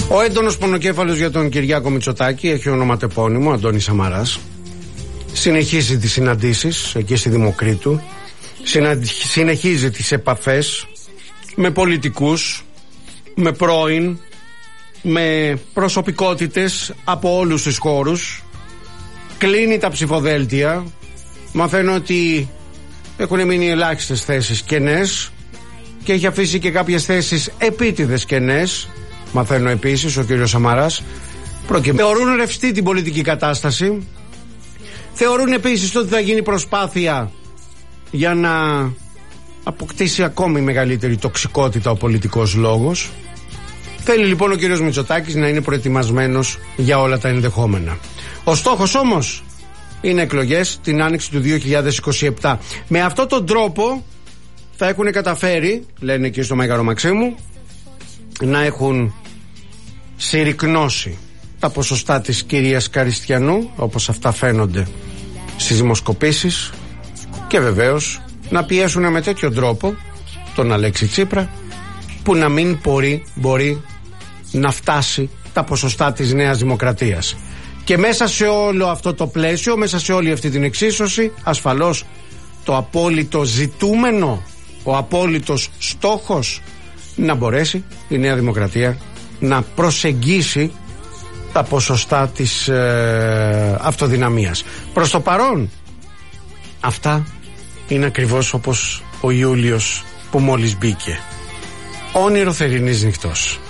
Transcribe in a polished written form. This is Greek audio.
Ο έντονος πονοκέφαλος για τον Κυριάκο Μητσοτάκη έχει ονοματεπώνυμο, Αντώνης Σαμαράς. Συνεχίζει τις συναντήσεις εκεί στη Δημοκρίτου. Συνεχίζει τις επαφές με πολιτικούς, με πρώην, με προσωπικότητες από όλους τους χώρους. Κλείνει τα ψηφοδέλτια. Μαθαίνω ότι έχουν μείνει ελάχιστες θέσεις κενές και έχει αφήσει και κάποιες θέσεις επίτηδες κενές. Μαθαίνω επίσης ο κύριος Σαμαράς. Θεωρούν ρευστή την πολιτική κατάσταση. Θεωρούν επίσης ότι θα γίνει προσπάθεια για να αποκτήσει ακόμη μεγαλύτερη τοξικότητα ο πολιτικός λόγος. Θέλει λοιπόν ο κύριος Μητσοτάκης να είναι προετοιμασμένος για όλα τα ενδεχόμενα. Ο στόχος όμως είναι εκλογές την άνοιξη του 2027. Με αυτόν τον τρόπο θα έχουν καταφέρει, λένε εκεί στο Μέγαρο Μαξίμου, να έχουν συρρικνώσει τα ποσοστά της κυρίας Καριστιανού, όπως αυτά φαίνονται στις δημοσκοπήσεις, και βεβαίως να πιέσουν με τέτοιο τρόπο τον Αλέξη Τσίπρα, που να μην μπορεί να φτάσει τα ποσοστά της Νέας Δημοκρατίας. Και μέσα σε όλο αυτό το πλαίσιο, μέσα σε όλη αυτή την εξίσωση, ασφαλώς το απόλυτο ζητούμενο, ο απόλυτος στόχος, να μπορέσει η Νέα Δημοκρατία να προσεγγίσει τα ποσοστά της αυτοδυναμίας. Προς το παρόν αυτά είναι ακριβώς όπως ο Ιούλιος που μόλις μπήκε. Όνειρο θερινής νυχτός.